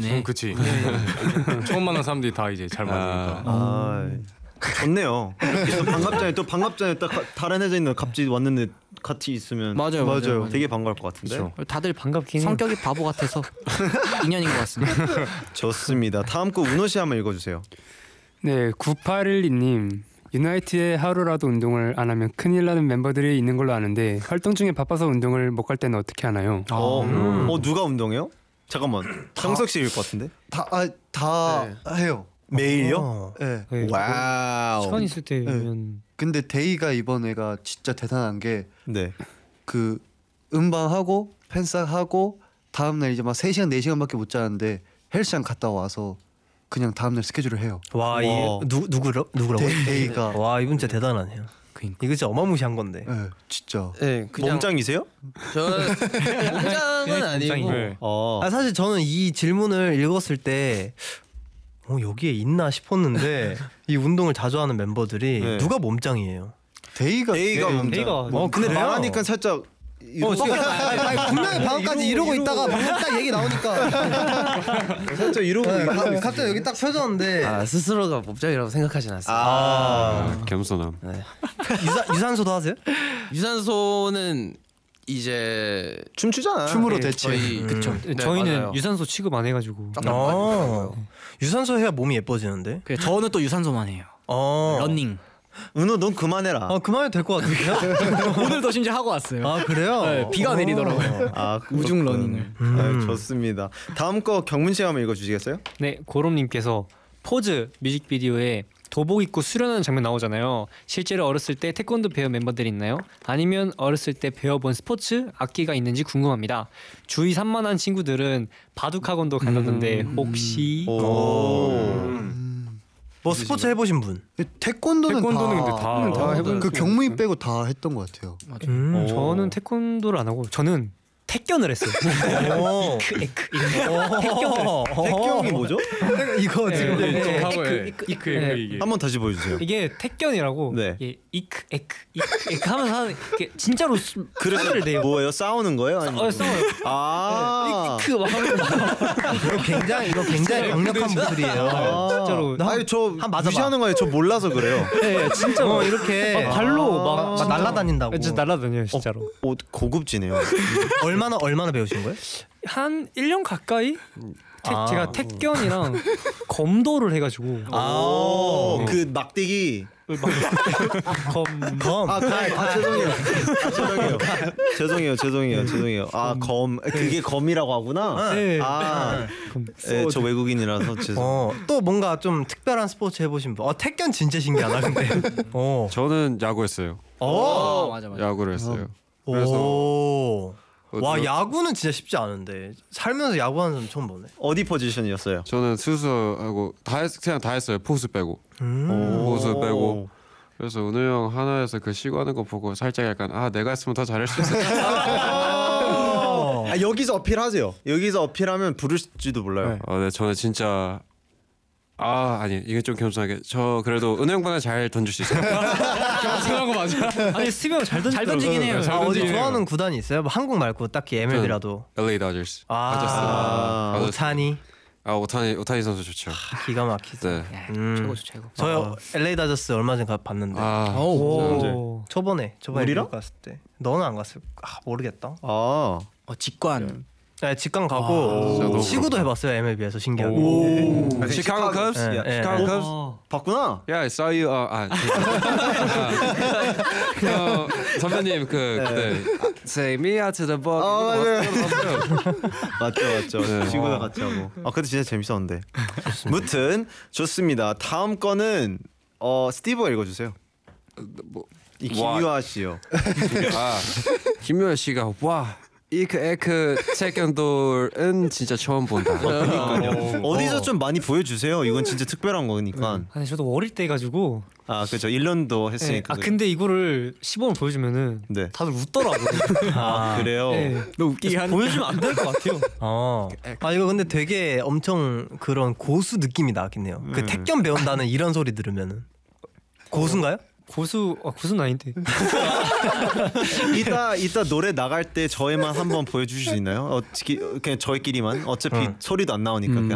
맞네. 그치. 처음 만난 사람들이 다 이제 잘 맞으니까. 좋네요. 또 반갑잖아요. 딱 다른 애들 있는 갑자기 왔는데 같이 있으면 맞아요. 되게 반가울 것 같은데. 그쵸. 다들 반갑긴 해요. 성격이 바보 같아서 인연인 것 같습니다. 좋습니다. 다음 거 운호 씨 한번 읽어주세요. 네, 9812님. 유나이트의 하루라도 운동을 안 하면 큰일 나는 멤버들이 있는 걸로 아는데 활동 중에 바빠서 운동을 못 갈 때는 어떻게 하나요? 누가 운동해요? 잠깐만. 정석 씨일 것 같은데. 다 해요. 매일요? 네. 와우. 시간 있을 때면 근데 데이가 이번에가 진짜 대단한 게 네. 그 음방하고 팬싸하고 다음날 이제 막 3시간 4시간밖에 못 자는데 헬스장 갔다 와서 그냥 다음날 스케줄을 해요. 와, 이 누구라고? 데이가 와, 이분 진짜 대단하네요. 그러니까. 이거 진짜 어마무시한 건데. 네, 진짜. 네, 그냥 몸짱이세요? 저는 몸짱은 아니고 네. 사실 저는 이 질문을 읽었을 때 여기에 있나 싶었는데 이 운동을 자주 하는 멤버들이 네. 누가 몸짱이에요? 데이가 몸짱. 근데 그래요? 말하니까 살짝 분명히 방금까지 이러고 있다가 방금 딱 얘기 나오니까 살짝 이러고 갑자기 여기 딱 펴졌는데 스스로가 몸짱이라고 생각하진 않습니다. 겸손함. 유산소도 하세요? 유산소는 이제 춤추잖아. 춤으로 대체. 저희 그쵸. 네, 저희는 맞아요. 유산소 취급 안 해가지고 유산소 해야 몸이 예뻐지는데. 그래, 저는 또 유산소만 해요. 러닝. 은호 넌 그만해라. 그만해도 될 것 같은데요? 오늘도 심지어 하고 왔어요. 아, 그래요? 네, 비가 내리더라고요. 우중 러닝을. 좋습니다. 다음 거 경문 씨 한번 읽어주시겠어요? 네, 고롬님께서 포즈 뮤직비디오에 도복 입고 수련하는 장면 나오잖아요. 실제로 어렸을 때 태권도 배운 멤버들이 있나요? 아니면 어렸을 때 배워본 스포츠 악기가 있는지 궁금합니다. 주위 산만한 친구들은 바둑학원도 간다던데 혹시? 뭐 스포츠 해보신 분? 태권도는 근데 다 다 해본 그 경무인 빼고 다 했던 것 같아요. 저는 태권도를 안 하고 저는 택견을 했어요. 택경이 뭐죠? 이거 지금 이게 한번 다시 보여주세요. 이게 택견이라고 네. 이게 이크 하면서 하는 이게 진짜로 소리를 내요. 뭐예요? 싸우는 거예요? 아니면 싸워요. 아. 이크 막 하면서 이거 굉장히 강력한 무술이에요. 진짜로 아니 저 맞아봐. 무시하는 거예요. 저 몰라서 그래요. 네, 진짜 이렇게 발로 막 날라다닌다고. 진짜 날아다녀요 진짜로. 고급지네요. 얼마나 배우신 거예요? 한 1년 가까이 제가 택견이랑 검도를 해가지고 그 막대기. 검 죄송해요. 그게 검이라고 하구나. 네. 네, 저 외국인이라서 죄송. 또 뭔가 좀 특별한 스포츠 해보신 분? 택견 진짜 신기하다 근데. 저는 야구했어요. 맞아. 야구를 했어요. 그래서 와, 야구는 진짜 쉽지 않은데 살면서 야구하는 사람 처음 보네. 어디 포지션이었어요? 저는 수수하고 그냥 다 했어요. 포수 빼고. 포수 빼고. 그래서 은호 형 하나에서 그 시구하는 거 보고 살짝 약간 내가 했으면 더 잘할 수 있었을 여기서 어필하세요. 여기서 어필하면 부를지도 몰라요. 네, 저는 진짜 아니 이게 좀 겸손하게 저 그래도 은호 형보다 잘 던질 수 있어요. 겸손한 거 맞아. 아니 스비가 잘 던지긴 해요. 어디 좋아하는 구단이 있어요? 뭐 한국 말고 딱히 MLB라도. LA 다저스. 오타니. 오타니 선수 좋죠. 기가 막히죠. 네. 최고. 저 LA 다저스 얼마 전에 봤는데. 저번에 우리랑 갔을 때. 너는 안 갔을? 모르겠다. 직관. 네, 직관 가고 시구도 해봤어요 MLB에서 신기하게. 시카고 컵스. 시카고 컵스. 봤구나. Yeah, I saw you. 선배님 그때 Say me out to the ball. 맞죠. 친구랑 같이 하고. 그때 진짜 재밌었는데. 무튼 좋습니다. 다음 거는 스티브가 읽어주세요. 이 김유아 씨요. 김유아 씨가 이크 태권도는 진짜 처음 본다. 그러니까요. 어디서 좀 많이 보여주세요. 이건 진짜 특별한 거니까. 아니 저도 어릴 때 해가지고. 그렇죠. 1년도 했으니까. 근데 이거를 시범을 보여주면은 다들 웃더라고요. 그래요? 네. 너 웃기게 하니까 보여주면 안 될 것 같아요. 이거 근데 되게 엄청 그런 고수 느낌이 나긴 해요. 그 택견 배운다는 이런 소리 들으면은 고수인가요? 고수는 아닌데. 이따 노래 나갈 때 저희만 한번 보여주실 수 있나요? 그냥 저희끼리만. 어차피 소리도 안 나오니까.